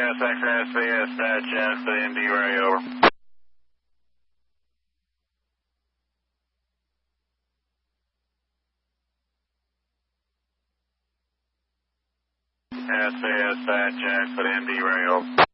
SX SBS, dispatch to the MD Ray, over. SBS, dispatch to the MD Ray, over.